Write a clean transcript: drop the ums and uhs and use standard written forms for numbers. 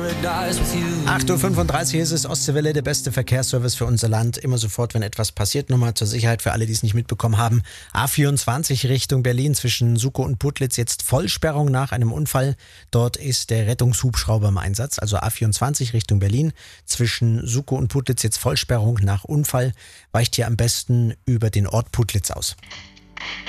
8:35 Uhr ist es, Ostseewelle, der beste Verkehrsservice für unser Land. Immer sofort, wenn etwas passiert. Nochmal zur Sicherheit für alle, die es nicht mitbekommen haben. A24 Richtung Berlin zwischen Suckow und Putlitz jetzt Vollsperrung nach einem Unfall. Dort ist der Rettungshubschrauber im Einsatz. Also A24 Richtung Berlin zwischen Suckow und Putlitz jetzt Vollsperrung nach Unfall. Weicht hier am besten über den Ort Putlitz aus.